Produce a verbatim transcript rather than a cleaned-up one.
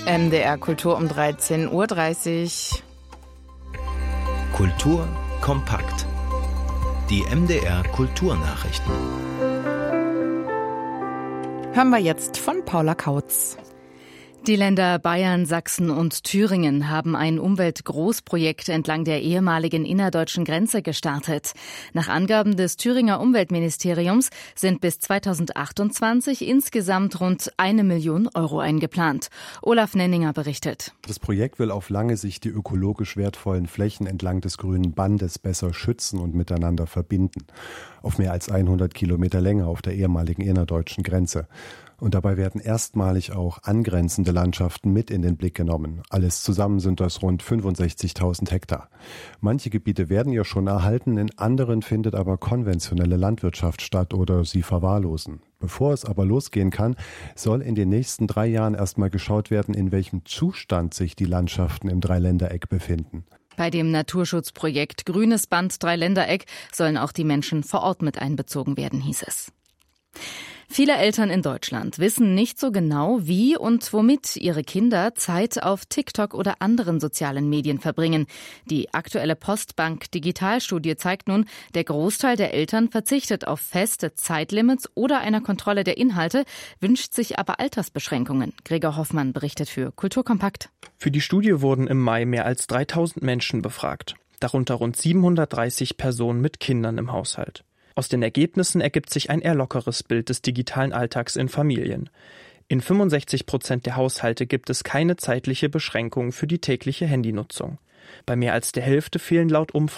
M D R Kultur um dreizehn Uhr dreißig. Kultur kompakt. Die M D R Kulturnachrichten. Hören wir jetzt von Paula Kautz. Die Länder Bayern, Sachsen und Thüringen haben ein Umweltgroßprojekt entlang der ehemaligen innerdeutschen Grenze gestartet. Nach Angaben des Thüringer Umweltministeriums sind bis zweitausendachtundzwanzig insgesamt rund eine Million Euro eingeplant. Olaf Nenninger berichtet. Das Projekt will auf lange Sicht die ökologisch wertvollen Flächen entlang des grünen Bandes besser schützen und miteinander verbinden. Auf mehr als hundert Kilometer Länge auf der ehemaligen innerdeutschen Grenze. Und dabei werden erstmalig auch angrenzende Landschaften mit in den Blick genommen. Alles zusammen sind das rund fünfundsechzigtausend Hektar. Manche Gebiete werden ja schon erhalten, in anderen findet aber konventionelle Landwirtschaft statt oder sie verwahrlosen. Bevor es aber losgehen kann, soll in den nächsten drei Jahren erstmal geschaut werden, in welchem Zustand sich die Landschaften im Dreiländereck befinden. Bei dem Naturschutzprojekt Grünes Band Dreiländereck sollen auch die Menschen vor Ort mit einbezogen werden, hieß es. Viele Eltern in Deutschland wissen nicht so genau, wie und womit ihre Kinder Zeit auf TikTok oder anderen sozialen Medien verbringen. Die aktuelle Postbank Digitalstudie zeigt nun, der Großteil der Eltern verzichtet auf feste Zeitlimits oder einer Kontrolle der Inhalte, wünscht sich aber Altersbeschränkungen. Gregor Hoffmann berichtet für Kulturkompakt. Für die Studie wurden im Mai mehr als dreitausend Menschen befragt, darunter rund siebenhundertdreißig Personen mit Kindern im Haushalt. Aus den Ergebnissen ergibt sich ein eher lockeres Bild des digitalen Alltags in Familien. In fünfundsechzig Prozent der Haushalte gibt es keine zeitliche Beschränkung für die tägliche Handynutzung. Bei mehr als der Hälfte fehlen laut Umfragen